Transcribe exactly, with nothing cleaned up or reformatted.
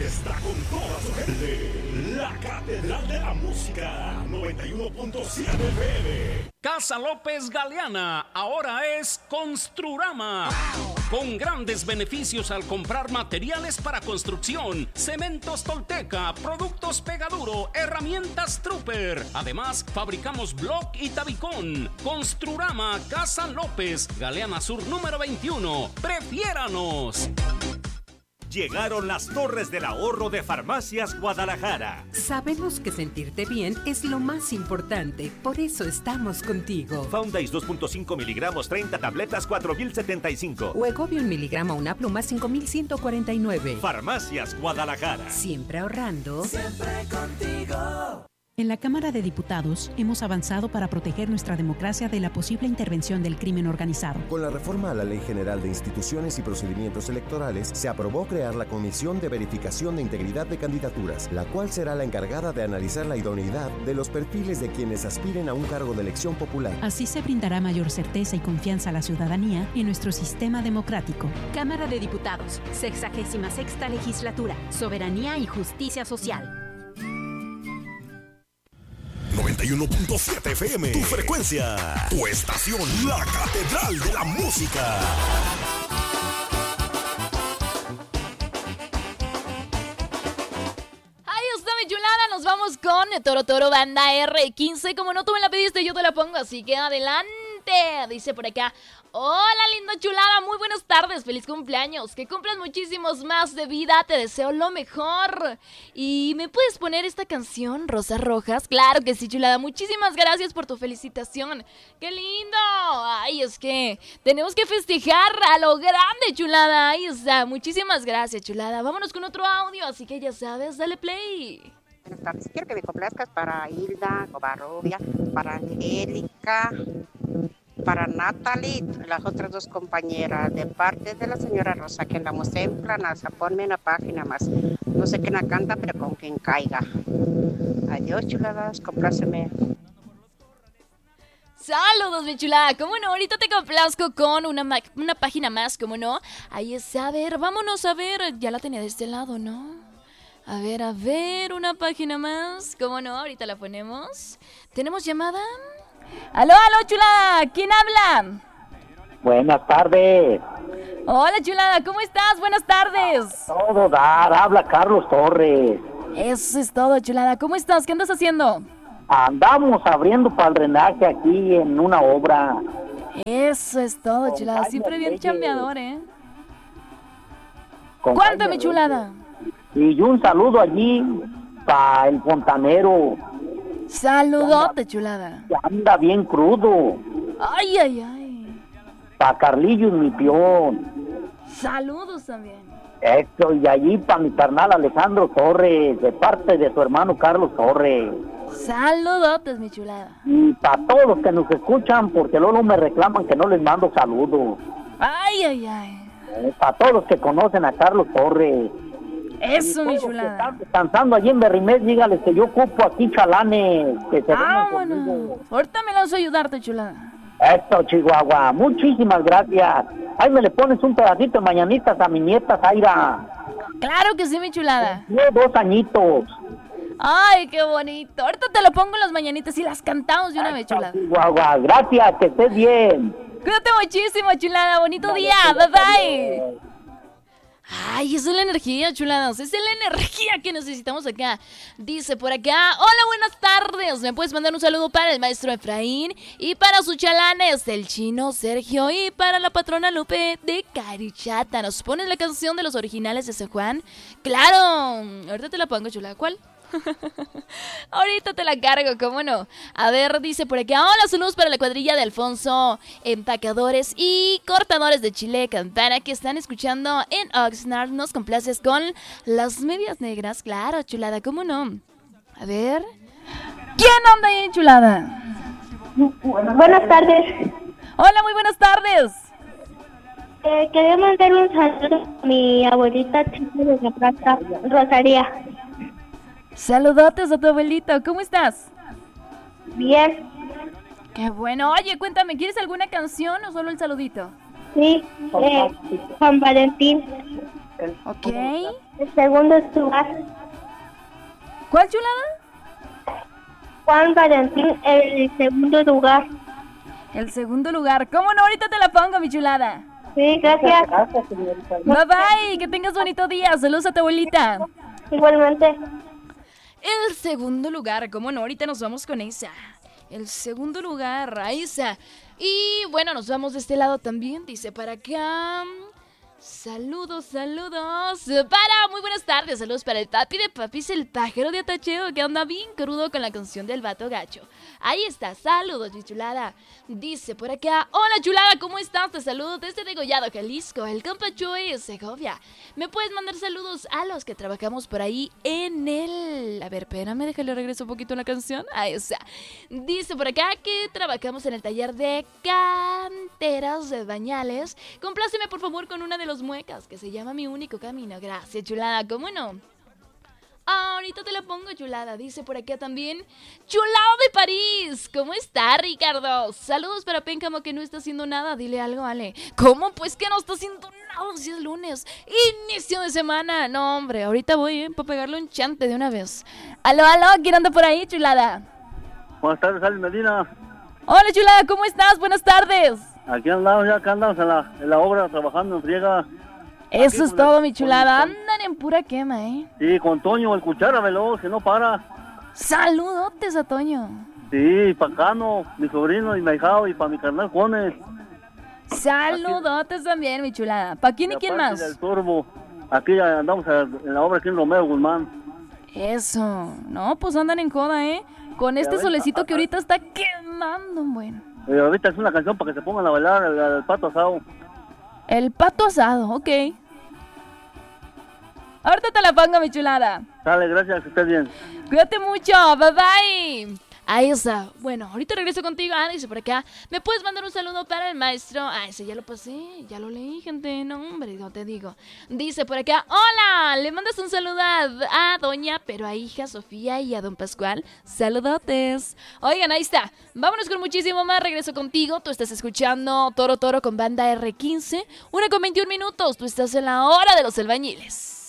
que está con toda su gente. La Catedral de la Música, noventa y uno punto siete F M. Casa López Galeana ahora es Construrama, con grandes beneficios al comprar materiales para construcción, cementos Tolteca, productos Pegaduro, herramientas Trooper. Además, fabricamos bloc y tabicón. Construrama, Casa López, Galeana Sur número veintiuno. ¡Prefiéranos! Llegaron las Torres del Ahorro de Farmacias Guadalajara. Sabemos que sentirte bien es lo más importante, por eso estamos contigo. Foundais dos punto cinco miligramos, treinta tabletas, cuatro mil setenta y cinco. O Egovio un miligramo, una pluma, cinco mil ciento cuarenta y nueve. Farmacias Guadalajara. Siempre ahorrando. Siempre contigo. En la Cámara de Diputados hemos avanzado para proteger nuestra democracia de la posible intervención del crimen organizado. Con la reforma a la Ley General de Instituciones y Procedimientos Electorales, se aprobó crear la Comisión de Verificación de Integridad de Candidaturas, la cual será la encargada de analizar la idoneidad de los perfiles de quienes aspiren a un cargo de elección popular. Así se brindará mayor certeza y confianza a la ciudadanía en nuestro sistema democrático. Cámara de Diputados, sexagésima sexta legislatura, Soberanía y Justicia Social. noventa y uno punto siete F M, tu frecuencia, tu estación, la Catedral de la Música. Ahí está mi chulada, nos vamos con Toro Toro Banda R quince. Como no tú me la pediste, yo te la pongo, así que adelante. Dice por acá: hola linda chulada, muy buenas tardes, feliz cumpleaños, que cumplas muchísimos más de vida, te deseo lo mejor. ¿Y me puedes poner esta canción, Rosas Rojas? Claro que sí, chulada, muchísimas gracias por tu felicitación, qué lindo. Ay, es que tenemos que festejar a lo grande, chulada. Ahí está, muchísimas gracias, chulada. Vámonos con otro audio, así que ya sabes, dale play. Buenas tardes, quiero que me complazcas para Hilda Covarrubia, para Angélica, para Natalie, las otras dos compañeras, de parte de la señora Rosa, que andamos en Planaza. Ponme una página más. No sé quién la canta, pero con quien caiga. Adiós, chuladas, compláceme. Saludos, mi chulada. ¿Cómo no? Ahorita te complazco con una, ma- una página más, ¿cómo no? Ahí está, a ver, vámonos a ver. Ya la tenía de este lado, ¿no? A ver, a ver, una página más. ¿Cómo no? Ahorita la ponemos. ¿Tenemos llamada? ¡Aló, aló, chulada! ¿Quién habla? Buenas tardes. Hola, chulada, ¿cómo estás? Buenas tardes. Todo dar, habla Carlos Torres. Eso es todo, chulada. ¿Cómo estás? ¿Qué andas haciendo? Andamos abriendo para el drenaje aquí en una obra. Eso es todo, Con chulada. Siempre bien Reyes. chambeador, ¿eh? Con Cuéntame, Reyes. chulada. Y un saludo allí para el fontanero. Saludote, chulada. Que anda bien crudo. Ay, ay, ay. Para Carlillo y mi peón. Saludos también. Eso, y allí para mi carnal Alejandro Torres, de parte de su hermano Carlos Torres. Saludotes, mi chulada. Y para todos los que nos escuchan, porque luego me reclaman que no les mando saludos. Ay, ay, ay. Eh, para todos los que conocen a Carlos Torres. Eso, Y mi todos los que chulada. están descansando allí en Berrimés, dígales que yo ocupo aquí chalanes. Que se vengan Vámonos. conmigo. Ahorita me lanzo a ayudarte, chulada. Esto, Chihuahua. Muchísimas gracias. Ahí me le pones un pedacito de mañanitas a mi nieta Zaira. Claro que sí, mi chulada. Tiene dos añitos. Ay, qué bonito. Ahorita te lo pongo en las mañanitas y las cantamos de una vez, chulada. Chihuahua, gracias, que estés bien. Cuídate muchísimo, chulada. Bonito día. Bye, bye. Ay, esa es la energía, chuladas. Esa es la energía que necesitamos acá. Dice por acá: hola, buenas tardes. ¿Me puedes mandar un saludo para el maestro Efraín? Y para sus chalanes, el chino Sergio. Y para la patrona Lupe de Carichata. ¿Nos pones la canción de los originales de San Juan? ¡Claro! Ahorita te la pongo, chulada. ¿Cuál? Ahorita te la cargo, ¿cómo no? A ver, dice por acá: hola, saludos para la cuadrilla de Alfonso, empacadores y cortadores de chile campana que están escuchando en Oxnard. Nos complaces con las medias negras. Claro, chulada, ¿cómo no? A ver, ¿quién anda ahí, chulada? Buenas tardes. Hola, muy buenas tardes. Eh, quería mandar un saludo a mi abuelita chica de la plaza, Rosaría. Saludotes a tu abuelito, ¿cómo estás? Bien. Qué bueno. Oye, cuéntame, ¿quieres alguna canción o solo el saludito? Sí, eh, Juan Valentín. Ok. El segundo lugar, ¿Cuál, chulada? Juan Valentín, el segundo lugar. El segundo lugar. ¿Cómo no? Ahorita te la pongo, mi chulada. Sí, gracias. Gracias, señorita. Bye bye, que tengas bonito día. Saludos a tu abuelita. Igualmente. El segundo lugar, ¿cómo no? Ahorita nos vamos con esa. El segundo lugar, ahí está. Y bueno, nos vamos de este lado también. Dice para acá. Saludos, saludos. Para, muy buenas tardes. Saludos para el papi de Papis, el pájaro de Atacheo, que anda bien crudo con la canción del vato gacho. Ahí está, saludos, mi chulada. Dice por acá, hola chulada, ¿cómo estás? Te saludo desde Degollado, Jalisco, el compa Chuy, Segovia. ¿Me puedes mandar saludos a los que trabajamos por ahí en el... A ver, espérame, déjale regreso un poquito la canción. Ahí está. Dice por acá que trabajamos en el taller de canteras de bañales. Compláceme por favor con una de los muecas que se llama Mi Único Camino. Gracias, chulada, ¿cómo no? Ahorita te la pongo, chulada. Dice por acá también Chulado de París. ¿Cómo está, Ricardo? Saludos para Péncamo, que no está haciendo nada. Dile algo, Ale. ¿Cómo? Pues que no está haciendo nada si es lunes, inicio de semana. No, hombre, ahorita voy, ¿eh? Para pegarle un chante de una vez. Aló, aló, ¿quién anda por ahí, chulada? Buenas tardes, Ali Medina. Hola, chulada, ¿cómo estás? Buenas tardes. Aquí andamos, ya acá andamos en la, en la obra, trabajando en friega. Eso es todo, la, mi chulada. con, Andan en pura quema, ¿eh? Sí, con Toño, el cuchara veloz, que no para. Saludotes a Toño. Sí, para Cano, mi sobrino y mi hijado, y para mi carnal Juanes. Saludotes aquí, también, mi chulada. ¿Para quién y, y quién más? Del Turbo. Aquí andamos en la obra aquí en Romero Guzmán. Eso. No, pues andan en joda, ¿eh? Con este ahorita, solecito que ahorita está quemando, bueno. Eh, ahorita es una canción para que se pongan a bailar el, el pato asado. El pato asado, ok. Ahorita te la pongo, mi chulada. Dale, gracias, que estés bien. Cuídate mucho, bye bye. Ahí está. Bueno, ahorita regreso contigo. Ah, dice por acá, ¿me puedes mandar un saludo para el maestro? Ah, ese ya lo pasé, ya lo leí, gente. No, hombre, no te digo. Dice por acá, hola, le mandas un saludo a, a doña, pero a hija Sofía y a don Pascual. Saludotes. Oigan, ahí está. Vámonos con muchísimo más. Regreso contigo. Tú estás escuchando Toro Toro con Banda erre quince. Una con veintiún minutos. Tú estás en la hora de los albañiles.